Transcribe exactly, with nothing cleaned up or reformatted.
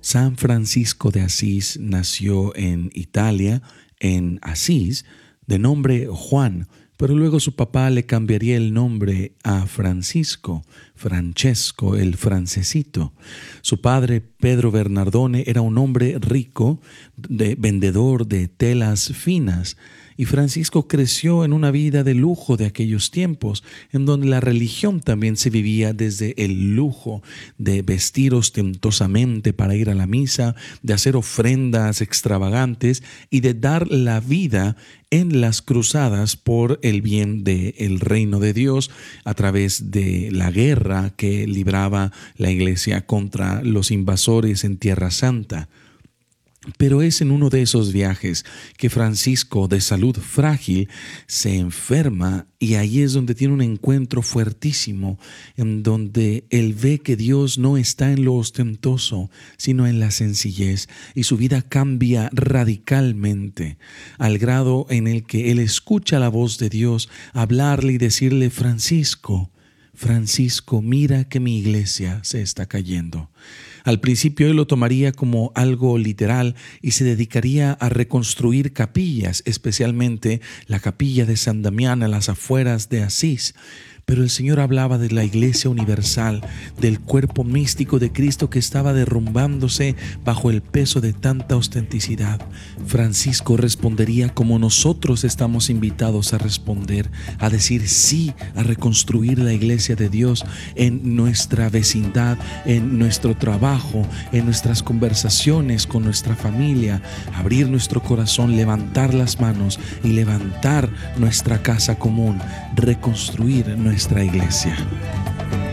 San Francisco de Asís nació en Italia, en Asís, de nombre Juan, pero luego su papá le cambiaría el nombre a Francisco, Francesco, el francesito. Su padre, Pedro Bernardone, era un hombre rico, de, vendedor de telas finas, y Francisco creció en una vida de lujo de aquellos tiempos, en donde la religión también se vivía desde el lujo de vestir ostentosamente para ir a la misa, de hacer ofrendas extravagantes y de dar la vida en las cruzadas por el bien del reino de Dios a través de la guerra que libraba la iglesia contra los invasores en Tierra Santa. Pero es en uno de esos viajes que Francisco, de salud frágil, se enferma, y ahí es donde tiene un encuentro fuertísimo, en donde él ve que Dios no está en lo ostentoso, sino en la sencillez, y su vida cambia radicalmente, al grado en el que él escucha la voz de Dios hablarle y decirle: Francisco, Francisco, mira que mi iglesia se está cayendo. Al principio él lo tomaría como algo literal y se dedicaría a reconstruir capillas, especialmente la capilla de San Damián a las afueras de Asís. Pero el Señor hablaba de la Iglesia universal, del cuerpo místico de Cristo que estaba derrumbándose bajo el peso de tanta ostenticidad. Francisco respondería como nosotros estamos invitados a responder, a decir sí a reconstruir la Iglesia de Dios en nuestra vecindad, en nuestro trabajo, en nuestras conversaciones con nuestra familia, abrir nuestro corazón, levantar las manos y levantar nuestra casa común, reconstruir nuestra iglesia.